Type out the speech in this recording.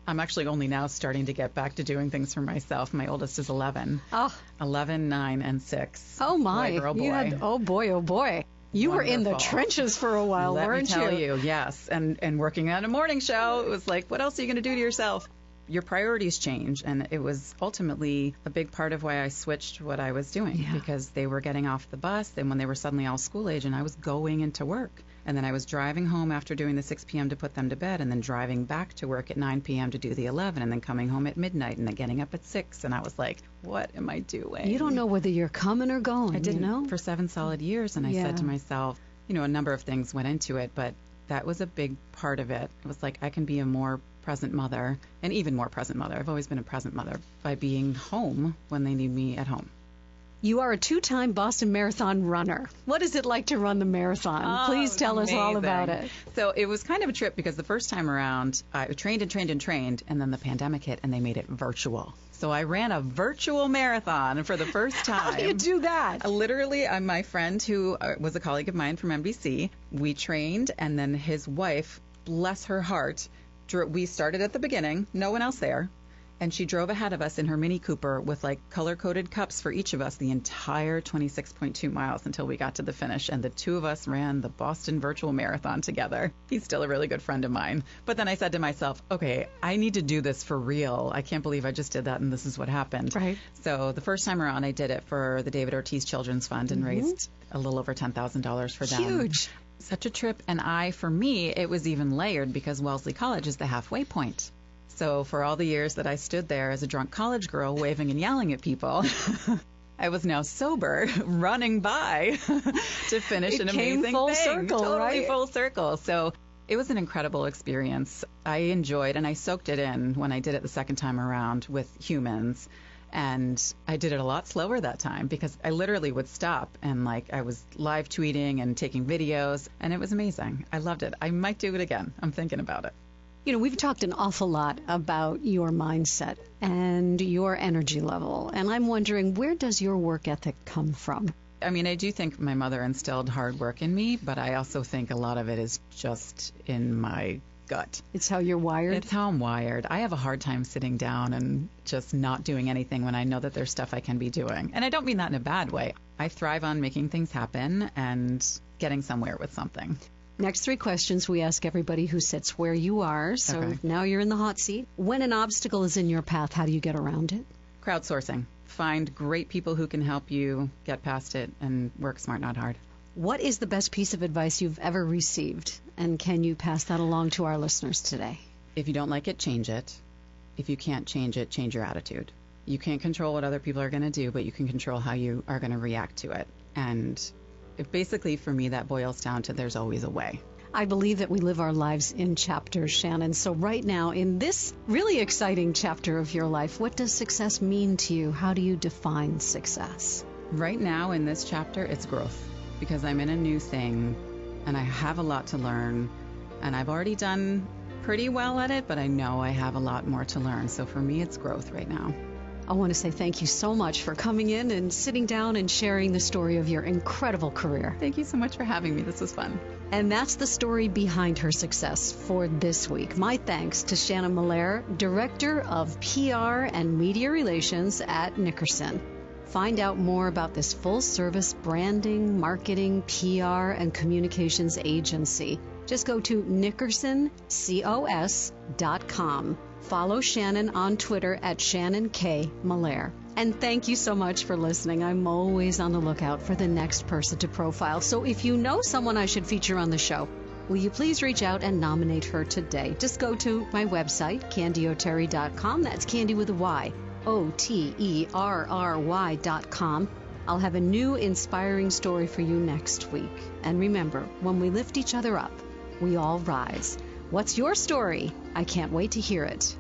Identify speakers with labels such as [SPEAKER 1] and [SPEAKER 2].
[SPEAKER 1] I'm actually only now starting to get back to doing things for myself. My oldest is 11.
[SPEAKER 2] Oh.
[SPEAKER 1] 11, 9, and 6.
[SPEAKER 2] Oh, my.
[SPEAKER 1] Boy, girl, boy.
[SPEAKER 2] Oh, boy, oh, boy. You were in the trenches for a while, weren't you?
[SPEAKER 1] Let me tell you, yes. And working on a morning show, it was like, what else are you going to do to yourself? Your priorities change, and it was ultimately a big part of why I switched what I was doing, because they were getting off the bus, and when they were suddenly all school age, and I was going into work. And then I was driving home after doing the 6 p.m. to put them to bed, and then driving back to work at 9 p.m. to do the 11, and then coming home at midnight, and then getting up at 6. And I was like, what am I doing?
[SPEAKER 2] You don't know whether you're coming or going,
[SPEAKER 1] I didn't,
[SPEAKER 2] you know?
[SPEAKER 1] for 7 solid years, and I said to myself, a number of things went into it, but that was a big part of it. It was like, I can be a more present mother, an even more present mother. I've always been a present mother by being home when they need me at home.
[SPEAKER 2] You are a 2-time Boston Marathon runner. What is it like to run the marathon? Please tell us all about it.
[SPEAKER 1] So it was kind of a trip because the first time around, I trained, and then the pandemic hit and they made it virtual. So I ran a virtual marathon for the first time.
[SPEAKER 2] How do you do that?
[SPEAKER 1] Literally, my friend who was a colleague of mine from NBC, we trained, and then his wife, bless her heart, we started at the beginning, no one else there. And she drove ahead of us in her Mini Cooper with color-coded cups for each of us the entire 26.2 miles until we got to the finish. And the two of us ran the Boston Virtual Marathon together. He's still a really good friend of mine. But then I said to myself, okay, I need to do this for real. I can't believe I just did that and this is what happened.
[SPEAKER 2] Right.
[SPEAKER 1] So the first time around, I did it for the David Ortiz Children's Fund and raised a little over $10,000 for them.
[SPEAKER 2] Huge.
[SPEAKER 1] Such a trip. And for me, it was even layered because Wellesley College is the halfway point. So for all the years that I stood there as a drunk college girl waving and yelling at people, I was now sober, running by to finish an amazing thing.
[SPEAKER 2] Full circle,
[SPEAKER 1] totally
[SPEAKER 2] right?
[SPEAKER 1] Full circle. So it was an incredible experience. I enjoyed, and I soaked it in when I did it the second time around with humans. And I did it a lot slower that time because I literally would stop and I was live tweeting and taking videos, and it was amazing. I loved it. I might do it again. I'm thinking about it.
[SPEAKER 2] We've talked an awful lot about your mindset and your energy level, and I'm wondering, where does your work ethic come from?
[SPEAKER 1] I mean, I do think my mother instilled hard work in me, but I also think a lot of it is just in my gut.
[SPEAKER 2] It's how you're wired?
[SPEAKER 1] It's how I'm wired. I have a hard time sitting down and just not doing anything when I know that there's stuff I can be doing. And I don't mean that in a bad way. I thrive on making things happen and getting somewhere with something.
[SPEAKER 2] Next 3 questions we ask everybody who sits where you are. So now you're in the hot seat. When an obstacle is in your path, how do you get around it?
[SPEAKER 1] Crowdsourcing. Find great people who can help you get past it and work smart, not hard.
[SPEAKER 2] What is the best piece of advice you've ever received? And can you pass that along to our listeners today?
[SPEAKER 1] If you don't like it, change it. If you can't change it, change your attitude. You can't control what other people are going to do, but you can control how you are going to react to it. And basically, for me, that boils down to there's always a way.
[SPEAKER 2] I believe that we live our lives in chapters, Shannon. So right now, in this really exciting chapter of your life, what does success mean to you? How do you define success?
[SPEAKER 1] Right now, in this chapter, it's growth. Because I'm in a new thing, and I have a lot to learn. And I've already done pretty well at it, but I know I have a lot more to learn. So for me, it's growth right now.
[SPEAKER 2] I want to say thank you so much for coming in and sitting down and sharing the story of your incredible career.
[SPEAKER 1] Thank you so much for having me. This was fun.
[SPEAKER 2] And that's the story behind her success for this week. My thanks to Shannon Miller, Director of PR and Media Relations at Nickerson. Find out more about this full-service branding, marketing, PR, and communications agency. Just go to nickersoncos.com. Follow Shannon on Twitter at Shannon K. Miller. And thank you so much for listening. I'm always on the lookout for the next person to profile. So if you know someone I should feature on the show, will you please reach out and nominate her today? Just go to my website, CandyOterry.com. That's Candy with a Y. OTERRY.com. I'll have a new inspiring story for you next week. And remember, when we lift each other up, we all rise. What's your story? I can't wait to hear it.